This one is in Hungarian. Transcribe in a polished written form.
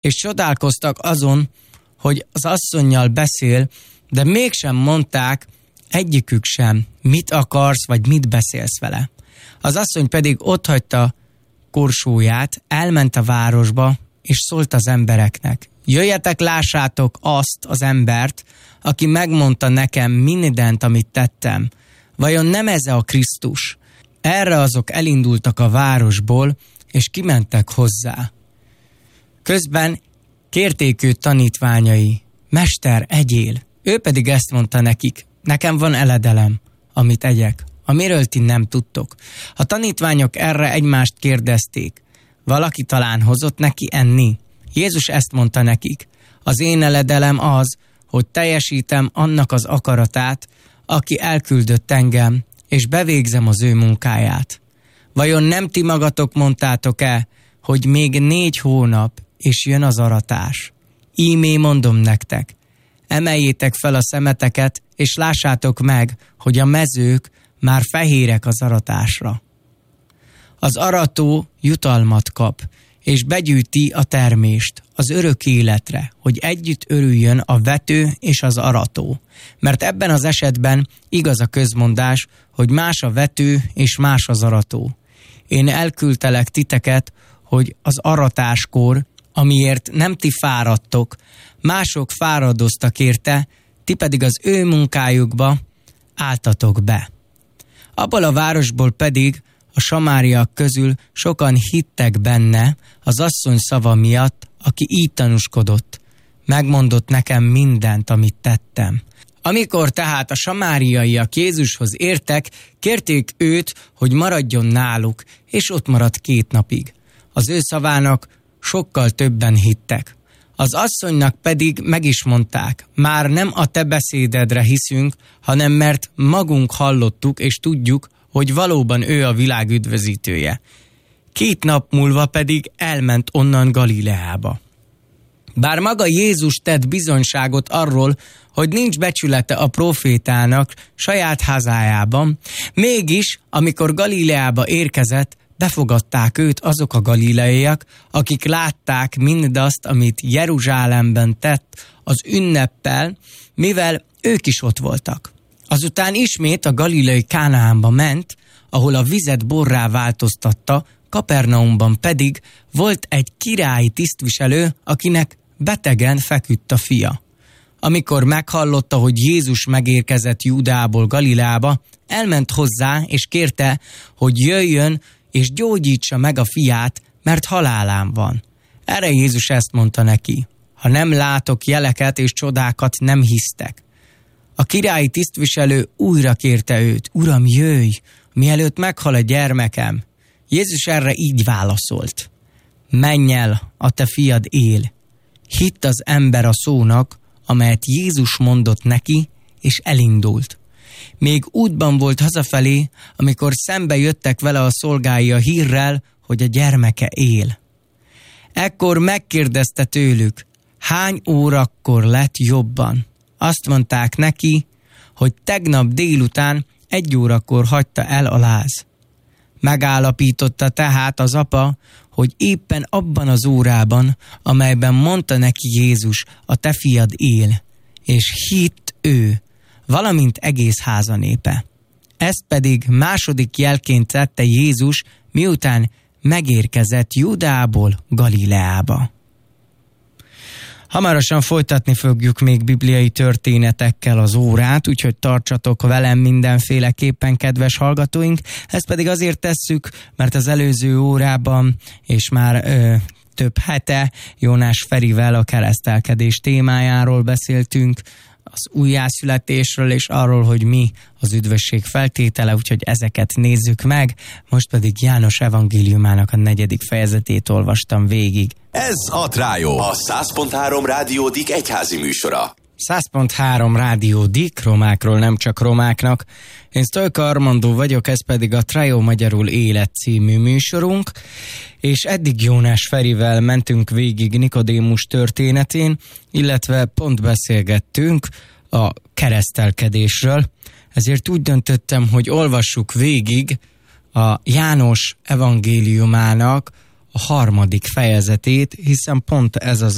és csodálkoztak azon, hogy az asszonnyal beszél, de mégsem mondták egyikük sem, mit akarsz, vagy mit beszélsz vele. Az asszony pedig otthagyta korsóját, elment a városba, és szólt az embereknek: jöjjetek, lássátok azt az embert, aki megmondta nekem mindent, amit tettem. Vajon nem ez a Krisztus? Erre azok elindultak a városból, és kimentek hozzá. Közben kérték őt tanítványai: Mester, egyél! Ő pedig ezt mondta nekik: nekem van eledelem, amit egyek, amiről ti nem tudtok. A tanítványok erre egymást kérdezték: valaki talán hozott neki enni? Jézus ezt mondta nekik: az én eledelem az, hogy teljesítem annak az akaratát, aki elküldött engem, és bevégzem az ő munkáját. Vajon nem ti magatok mondtátok-e, hogy még 4 hónap, és jön az aratás? Ímé mondom nektek, emeljétek fel a szemeteket, és lássátok meg, hogy a mezők már fehérek az aratásra. Az arató jutalmat kap, és begyűjti a termést az örök életre, hogy együtt örüljön a vető és az arató. Mert ebben az esetben igaz a közmondás, hogy más a vető és más az arató. Én elküldtelek titeket, hogy az aratáskor, amiért nem ti fáradtok, mások fáradoztak érte, ti pedig az ő munkájukba álltatok be. Abból a városból pedig a samáriak közül sokan hittek benne az asszony szava miatt, aki így tanúskodott: megmondott nekem mindent, amit tettem. Amikor tehát a samáriaiak Jézushoz értek, kérték őt, hogy maradjon náluk, és ott maradt 2 napig. Az ő szavának sokkal többen hittek. Az asszonynak pedig meg is mondták: már nem a te beszédedre hiszünk, hanem mert magunk hallottuk és tudjuk, hogy valóban ő a világ üdvözítője. 2 nap múlva pedig elment onnan Galileába. Bár maga Jézus tett bizonyságot arról, hogy nincs becsülete a prófétának saját hazájában, mégis, amikor Galileába érkezett, befogadták őt azok a galileaiak, akik látták mindazt, amit Jeruzsálemben tett az ünneppel, mivel ők is ott voltak. Azután ismét a galileai Kánaánba ment, ahol a vizet borrá változtatta, Kapernaumban pedig volt egy királyi tisztviselő, akinek betegen feküdt a fia. Amikor meghallotta, hogy Jézus megérkezett Júdeából Galileába, elment hozzá és kérte, hogy jöjjön és gyógyítsa meg a fiát, mert halálán van. Erre Jézus ezt mondta neki: ha nem látok jeleket és csodákat, nem hisztek. A királyi tisztviselő újra kérte őt: Uram, jöjj, mielőtt meghal a gyermekem. Jézus erre így válaszolt: menj el, a te fiad él. Hitt az ember a szónak, amelyet Jézus mondott neki, és elindult. Még útban volt hazafelé, amikor szembe jöttek vele a szolgái a hírrel, hogy a gyermeke él. Ekkor megkérdezte tőlük: hány órakor lett jobban? Azt mondták neki, hogy tegnap délután 1 órakor hagyta el a láz. Megállapította tehát az apa, hogy éppen abban az órában, amelyben mondta neki Jézus: a te fiad él, és hitt ő, valamint egész háza népe. Ezt pedig második jelként tette Jézus, miután megérkezett Júdeából Galileába. Hamarosan folytatni fogjuk még bibliai történetekkel az órát, úgyhogy tartsatok velem mindenféleképpen, kedves hallgatóink. Ezt pedig azért tesszük, mert az előző órában, és már több hete Jónás Ferivel a keresztelkedés témájáról beszéltünk, az újjászületésről és arról, hogy mi az üdvösség feltétele, úgyhogy ezeket nézzük meg. Most pedig János evangéliumának a 4. fejezetét olvastam végig. Ez a Trájó, a 100.3 Rádió Dik egyházi műsora. 100.3 Rádió Dik, romákról nem csak romáknak. Én Sztolka Armandó vagyok, ez pedig a Trájó magyarul élet című műsorunk, és eddig Jónás Ferivel mentünk végig Nikodémus történetén, illetve pont beszélgettünk a keresztelkedésről. Ezért úgy döntöttem, hogy olvassuk végig a János evangéliumának a 3. fejezetét, hiszen pont ez az,